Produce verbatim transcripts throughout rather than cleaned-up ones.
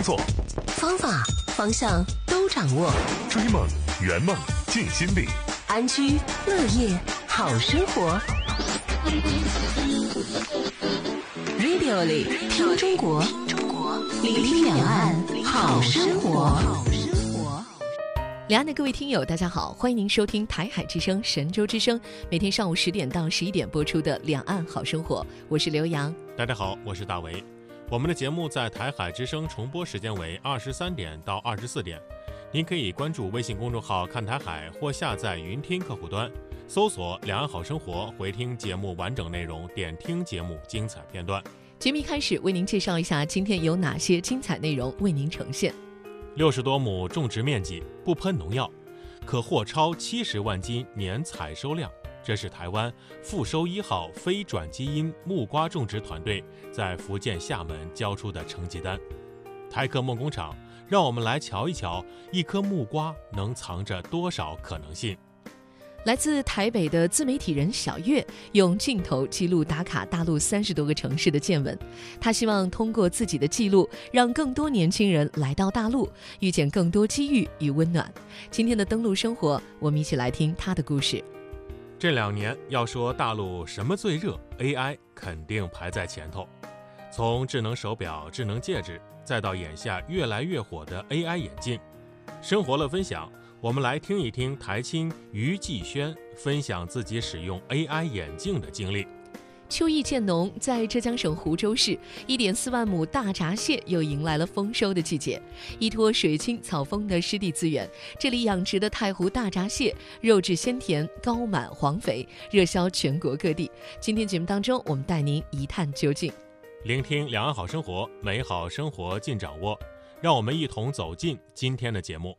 工作， 方法方向都掌握， 追梦圆梦尽心力， 安居乐业好生活。Radio 里听中国，聆听两岸好生活。两岸的各位听友大家好，欢迎您收听台海之声神州之声每天上午十点到十一点播出的两岸好生活，我是刘洋。 大家好，我是大为。我们的节目在台海之声重播时间为二十三点到二十四点，您可以关注微信公众号看台海或下载云听客户端，搜索两岸好生活，回听节目完整内容，点听节目精彩片段。 节目一开始为您介绍一下今天有哪些精彩内容为您呈现。 六十多亩种植面积，不喷农药，可获超七十万斤年采收量。这是台湾富收一号非转基因木瓜种植团队在福建厦门交出的成绩单。台客梦工厂，让我们来瞧一瞧，一颗木瓜能藏着多少可能性。 来自台北的自媒体人小月用镜头记录打卡大陆三十多个城市的见闻，他希望通过自己的记录，让更多年轻人来到大陆，遇见更多机遇与温暖。今天的登陆生活，我们一起来听他的故事。 这两年要说大陆什么最热， A I 肯定排在前头。从智能手表、智能戒指，再到眼下越来越火的 A I 眼镜。生活乐分享，我们来听一听台青于继轩分享自己使用 A I 眼镜的经历。 秋意渐浓，在浙江省湖州市 一点四万亩大闸蟹又迎来了丰收的季节。依托水清草丰的湿地资源，这里养殖的太湖大闸蟹肉质鲜甜、高满黄肥，热销全国各地。今天节目当中，我们带您一探究竟， 聆听两岸好生活，美好生活尽掌握。让我们一同走进今天的节目。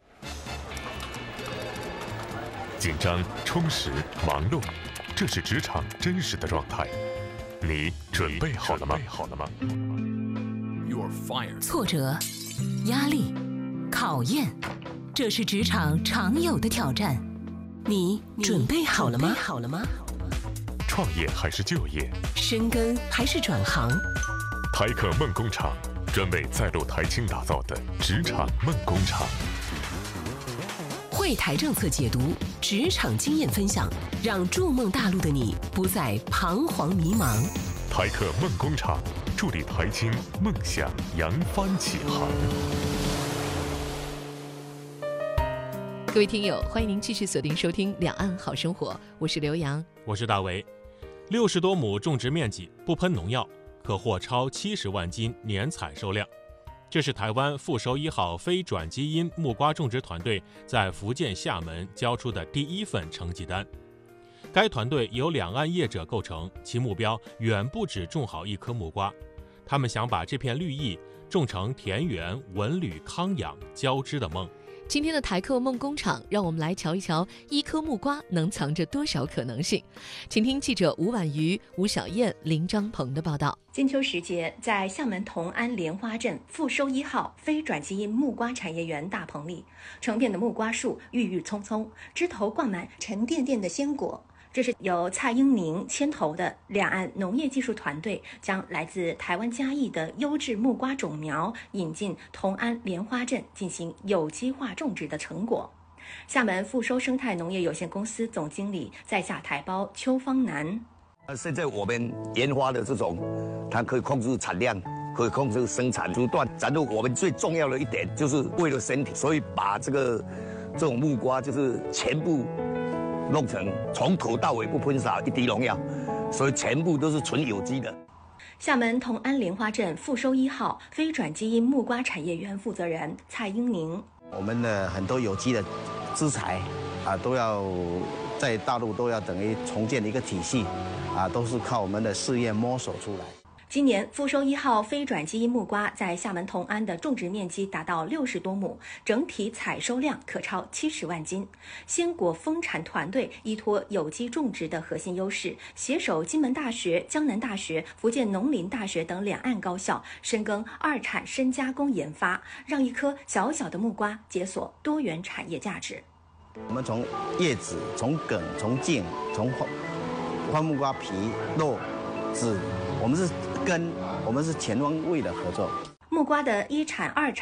紧张、充实、忙碌，这是职场真实的状态。你准备好了吗？好了吗？ 挫折、压力、考验，这是职场常有的挑战。你准备好了吗？好了吗？ 创业还是就业？ 深耕还是转行？ 台客梦工厂，专为在陆台青打造的职场梦工厂。 汇台政策解读，职场经验分享，让筑梦大陆的你不再彷徨迷茫。 台客梦工厂，助力台青梦想扬帆起航。 各位听友，欢迎您继续锁定收听两岸好生活，我是刘洋， 我是大为。六十多亩种植面积，不喷农药，可获超七十万斤年采收量。这是台湾富收一号非转基因木瓜种植团队在福建厦门交出的第一份成绩单。该团队由两岸业者构成，其目标远不止种好一颗木瓜，他们想把这片绿意种成田园文旅康养交织的梦。 今天的台客梦工厂，让我们来瞧一瞧一颗木瓜能藏着多少可能性。请听记者吴婉瑜、吴小燕、林张鹏的报道。 金秋时节，在厦门同安莲花镇富收一号非转基因木瓜产业园大棚里，成片的木瓜树郁郁葱葱，枝头挂满沉甸甸的鲜果。这是由蔡英宁牵头的两岸农业技术团队将来自台湾嘉义的优质木瓜种苗引进同安莲花镇进行有机化种植的成果。厦门富收生态农业有限公司总经理在下台胞邱方南， 现在我们研发的这种，它可以控制产量，可以控制生产时段。然后我们最重要的一点就是为了身体，所以把这个这种木瓜就是全部弄成从头到尾不喷洒一滴农药，所以全部都是纯有机的。 厦门同安莲花镇富收一号非转基因木瓜产业园负责人蔡英宁， 我们的很多有机的资材啊，都要在大陆都要等于重建的一个体系啊，都是靠我们的试验摸索出来。 今年富收一号非转基因木瓜在厦门同安的种植面积达到六十多亩，整体采收量可超七十万斤。鲜果丰产团队依托有机种植的核心优势，携手金门大学、江南大学、福建农林大学等两岸高校，深耕二产深加工研发，让一颗小小的木瓜解锁多元产业价值。 我们从叶子、从梗、从茎、从花木瓜皮、肉、籽，我们是根，我们是全方位的合作。 木瓜的一产、二产